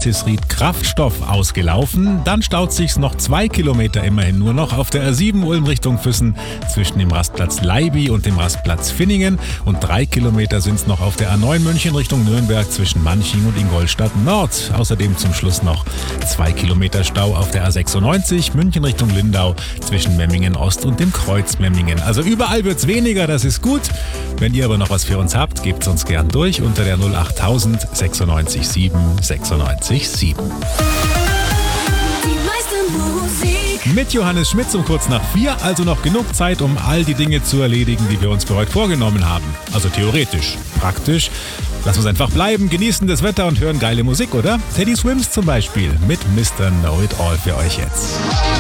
Altisried Kraftstoff ausgelaufen. Dann staut sich's noch 2 Kilometer immerhin nur noch auf der A7 Ulm Richtung Füssen zwischen dem Rastplatz Leiby und dem Rastplatz Finningen. Und 3 Kilometer sind's noch auf der A9 München Richtung Nürnberg zwischen Manching und Ingolstadt Nord. Außerdem zum Schluss noch 2 Kilometer Stau auf der A96 München Richtung Lindau zwischen Memmingen Ost und dem Kreuz Memmingen. Also überall wird's weniger, das ist gut. Wenn ihr aber noch was für uns habt, gebt's uns gern durch unter der 08000 96 7 96 7. Mit Johannes Schmitz um kurz nach 4, also noch genug Zeit, um all die Dinge zu erledigen, die wir uns für heute vorgenommen haben. Also theoretisch, praktisch. Lass uns einfach bleiben, genießen das Wetter und hören geile Musik, oder? Teddy Swims zum Beispiel mit Mr. Know It All für euch jetzt.